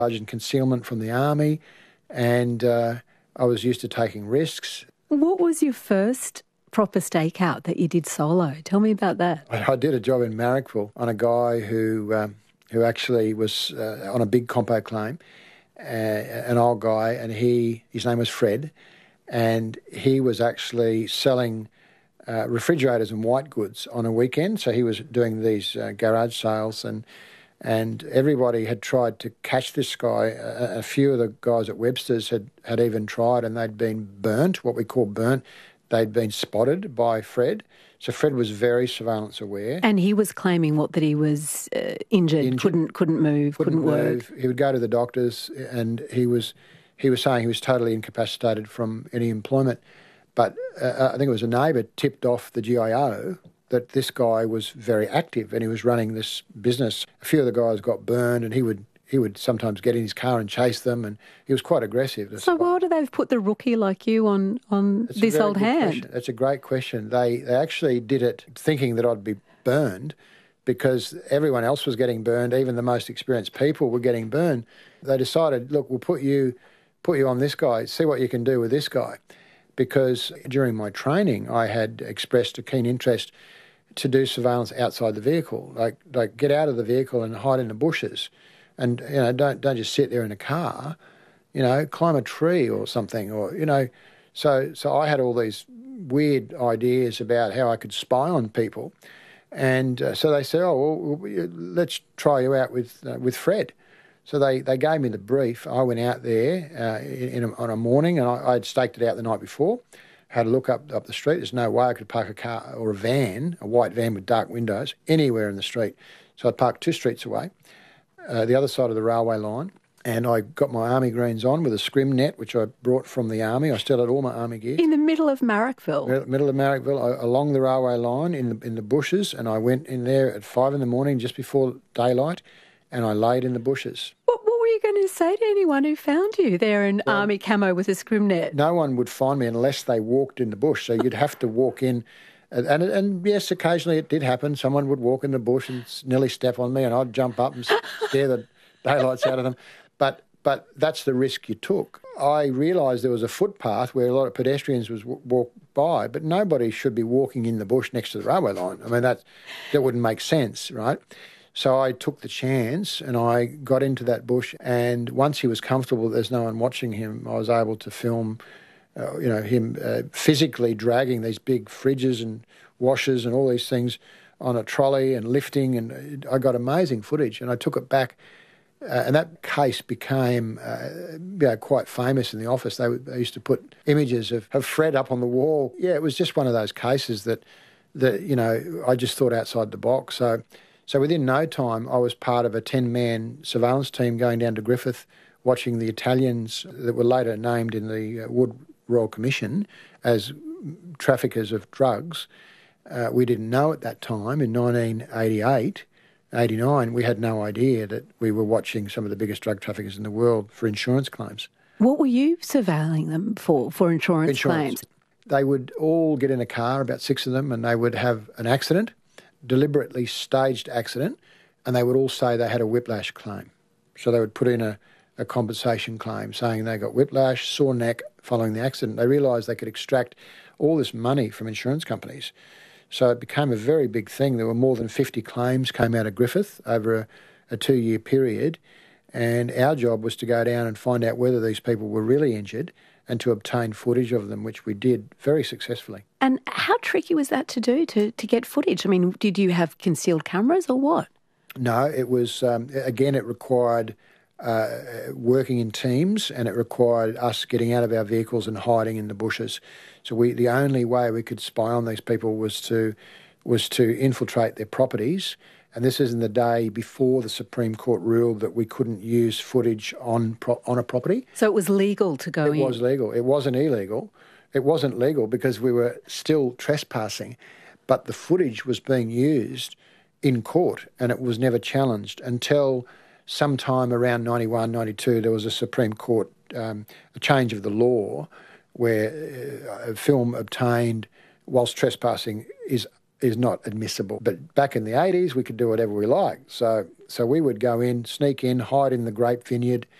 Sergeant concealment from the Army, and I was used to taking risks. What was your first proper stakeout that you did solo? Tell me about that. I did a job in Marrickville on a guy who actually was on a big compo claim, an old guy, and his name was Fred, and he was actually selling refrigerators and white goods on a weekend. So he was doing these garage sales, and everybody had tried to catch this guy. A few of the guys at Webster's had even tried, and they'd been burnt, what we call burnt. They'd been spotted by Fred. So Fred was very surveillance aware. And he was claiming that he was injured, couldn't move, couldn't work. He would go to the doctors, and he was saying he was totally incapacitated from any employment. But I think it was a neighbour tipped off the GIO that this guy was very active and he was running this business. A few of the guys got burned, and he would sometimes get in his car and chase them, and he was quite aggressive. So why do they put the rookie like you on this old hand? That's a great question. They actually did it thinking that I'd be burned because everyone else was getting burned, even the most experienced people were getting burned. They decided, look, we'll put you on this guy, see what you can do with this guy. Because during my training, I had expressed a keen interest to do surveillance outside the vehicle, like get out of the vehicle and hide in the bushes. And, don't just sit there in a car, climb a tree or something, or, So I had all these weird ideas about how I could spy on people. And so they said, let's try you out with Fred. So they gave me the brief. I went out there on a morning, and I had staked it out the night before, had a look up the street. There's no way I could park a car or a white van with dark windows, anywhere in the street. So I parked 2 streets away, the other side of the railway line, and I got my army greens on with a scrim net, which I brought from the army. I still had all my army gear. In the middle of Marrickville? Middle of Marrickville, along the railway line in the bushes, and I went in there at 5 a.m, just before daylight, and I laid in the bushes. What were you going to say to anyone who found you there in army camo with a scrim net? No one would find me unless they walked in the bush, so you'd have to walk in. And yes, occasionally it did happen. Someone would walk in the bush and nearly step on me, and I'd jump up and scare the daylights out of them. But that's the risk you took. I realised there was a footpath where a lot of pedestrians would walk by, but nobody should be walking in the bush next to the railway line. I mean, that wouldn't make sense, right? So I took the chance and I got into that bush, and once he was comfortable that there's no one watching him, I was able to film him physically dragging these big fridges and washers and all these things on a trolley and lifting, and I got amazing footage, and I took it back. And that case became quite famous in the office. They used to put images of Fred up on the wall. Yeah, it was just one of those cases that I just thought outside the box. So within no time, I was part of a 10-man surveillance team going down to Griffith, watching the Italians that were later named in the Wood Royal Commission as traffickers of drugs. We didn't know at that time, in 1988, 89, we had no idea that we were watching some of the biggest drug traffickers in the world for insurance claims. What were you surveilling them for insurance claims? They would all get in a car, about 6 of them, and they would have an accident, deliberately staged accident, and they would all say they had a whiplash claim. So they would put in a compensation claim saying they got whiplash, sore neck following the accident. They realised they could extract all this money from insurance companies. So it became a very big thing. There were more than 50 claims came out of Griffith over a 2-year period, and our job was to go down and find out whether these people were really injured and to obtain footage of them, which we did very successfully. And how tricky was that to do, to get footage? I mean, did you have concealed cameras or what? No, it was, again, it required working in teams, and it required us getting out of our vehicles and hiding in the bushes. So the only way we could spy on these people was to infiltrate their properties. And this is in the day before the Supreme Court ruled that we couldn't use footage on a property. So it was legal to go in? It was legal. It wasn't illegal. It wasn't legal because we were still trespassing, but the footage was being used in court, and it was never challenged until sometime around 91, 92, there was a Supreme Court a change of the law where a film obtained whilst trespassing is is not admissible. But back in the 80s, we could do whatever we liked. So we would go in, sneak in, hide in the grape vineyard,